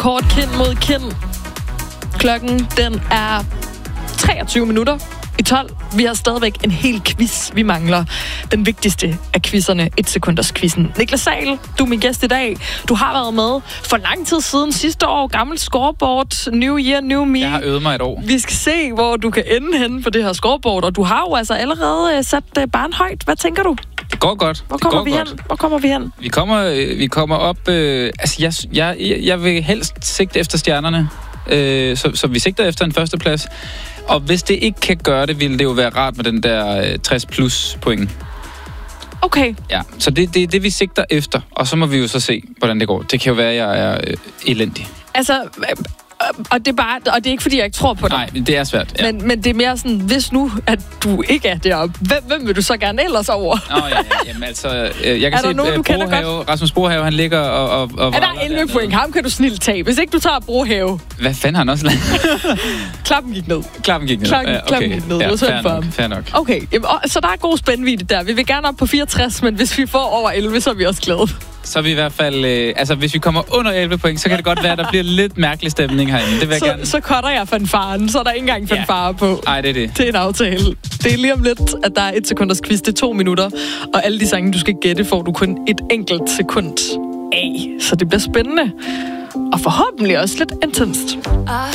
Kort kind mod kind. Klokken, den er 23 minutter i 12. Vi har stadigvæk en hel quiz, vi mangler. Den vigtigste af quizzerne, 1-sekunders-quizzen. Niklas Sahl, du er min gæst i dag. Du har været med for lang tid siden, sidste år. Gammel scoreboard, new year, new me. Jeg har øvet mig et år. Vi skal se, hvor du kan ende henne på det her scoreboard, og du har jo altså allerede sat barn højt. Hvad tænker du? Det går godt. Hvor kommer vi hen? Vi kommer op... jeg vil helst sigte efter stjernerne. Så vi sigter efter en førsteplads. Og hvis det ikke kan gøre det, ville det jo være rart med den der 60 plus point. Okay. Ja, så det er det, vi sigter efter. Og så må vi jo så se, hvordan det går. Det kan jo være, at jeg er elendig. Altså... Og det er ikke, fordi jeg ikke tror på dig. Nej, det er svært, ja. Men det er mere sådan, hvis nu, at du ikke er deroppe, hvem vil du så gerne ellers over? Jamen altså, jeg kan se, at Rasmus Brohave, han ligger og er der 11 point? Ham kan du snilt tage. Hvis ikke du tager Brohave. Hvad fanden har han også lavet? Klappen gik ned. Klappen gik ned. Klappen gik ned. Ja, fair nok. Okay, jamen, så der er god spændvidde der. Vi vil gerne op på 64, men hvis vi får over 11, så er vi også glade. Så er vi i hvert fald... hvis vi kommer under 11 point, så kan det godt være, at der bliver lidt mærkelig stemning herinde. Det vil jeg gerne. Så cutter jeg fanfaren. Så er der ikke engang fanfare på. Nej, det er det. Det er en aftale. Det er lige om lidt, at der er 1 sekunders quiz. Det er 2 minutter. Og alle de sange, du skal gætte, får du kun et enkelt sekund af. Så det bliver spændende. Og forhåbentlig også lidt intenst.